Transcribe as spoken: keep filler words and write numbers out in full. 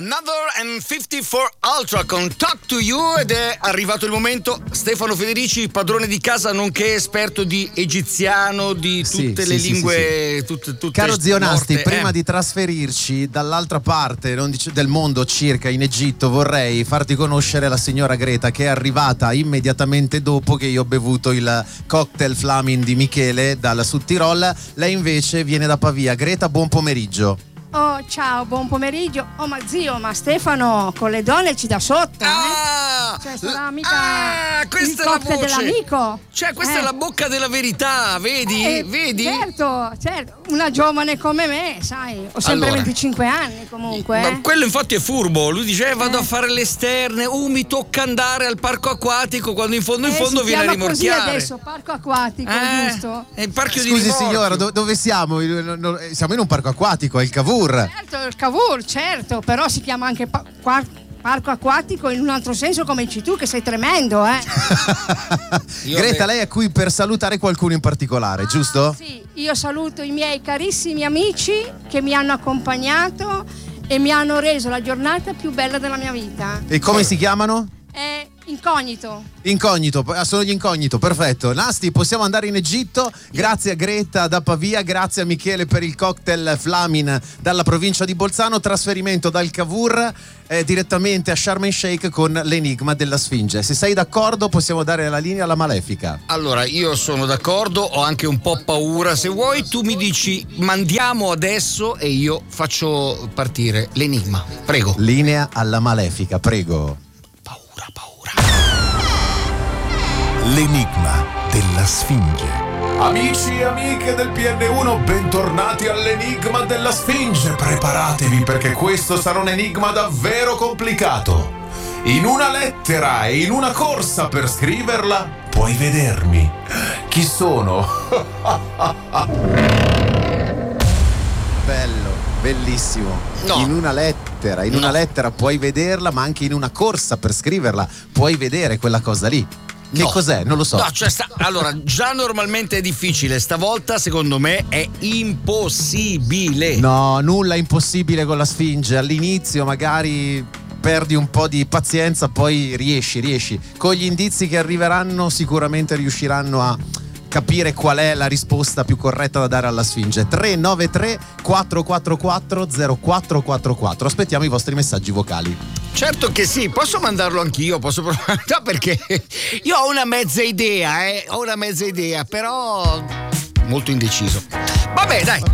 Another and cinquantaquattro Ultra con Talk to You, ed è arrivato il momento. Stefano Federici, padrone di casa nonché esperto di egiziano, di tutte sì, le sì, lingue, sì, sì. Tutte, tutte Caro zio Nasti, morte, prima eh. di trasferirci dall'altra parte non dice, del mondo, circa in Egitto, vorrei farti conoscere la signora Greta, che è arrivata immediatamente dopo che io ho bevuto il cocktail Flamin di Michele dal Sud Tirol. Lei invece viene da Pavia. Greta, buon pomeriggio. Oh, ciao, buon pomeriggio. Oh, ma zio, ma Stefano con le donne ci dà sotto, Ah, eh? Cioè, sarà mica ah, questa il è la cocktail voce dell'amico. Cioè, questa eh. è la bocca della verità, vedi? Eh, vedi? Certo, certo. Una giovane come me, sai, ho sempre Allora, venticinque anni comunque. Ma eh. quello infatti è furbo. Lui dice eh, vado Eh. a fare l'esterne, uh, mi tocca andare al parco acquatico, quando in fondo in Eh, fondo si viene a chiama così rimorchiare. adesso, parco acquatico, Eh, giusto? è il parco di Scusi rimorchio. signora, do- dove siamo? No, no, siamo in un parco acquatico, è il Cavour. Certo, il Cavour, certo, però si chiama anche pa- qua- parco acquatico in un altro senso, come dici tu, che sei tremendo, eh? Io Greta, beh- lei è qui per salutare qualcuno in particolare, giusto? Sì, io saluto i miei carissimi amici che mi hanno accompagnato e mi hanno reso la giornata più bella della mia vita. E come si chiamano? È incognito. Incognito, ah, sono gli incognito, perfetto. Nasti, possiamo andare in Egitto? Grazie a Greta da Pavia, grazie a Michele per il cocktail Flamin dalla provincia di Bolzano, trasferimento dal Cavour eh, direttamente a Sharm el Sheikh con l'enigma della Sfinge. Se sei d'accordo possiamo dare la linea alla Malefica. Allora, io sono d'accordo, ho anche un po' paura. Se vuoi tu mi dici mandiamo adesso e io faccio partire l'enigma. Prego. Linea alla Malefica, prego. Paura, paura. L'enigma della Sfinge. Amici e amiche del P N uno, bentornati all'enigma della Sfinge. Preparatevi perché questo sarà un enigma davvero complicato. In una lettera e in una corsa per scriverla, puoi vedermi. Chi sono? Bello, bellissimo. No. In una lettera, in No. una lettera puoi vederla, ma anche in una corsa per scriverla puoi vedere quella cosa lì. Che No. cos'è? Non lo so. No, cioè sta- allora, già normalmente è difficile, stavolta secondo me è impossibile. No, nulla è impossibile con la Sfinge. All'inizio magari perdi un po' di pazienza, poi riesci, riesci. Con gli indizi che arriveranno sicuramente riusciranno a capire qual è la risposta più corretta da dare alla Sfinge. tre nove tre quattro quattro quattro zero quattro quattro quattro. Aspettiamo i vostri messaggi vocali. Certo che sì, posso mandarlo anch'io, posso provare. No, perché io ho una mezza idea, eh, ho una mezza idea, però molto indeciso. Vabbè, dai,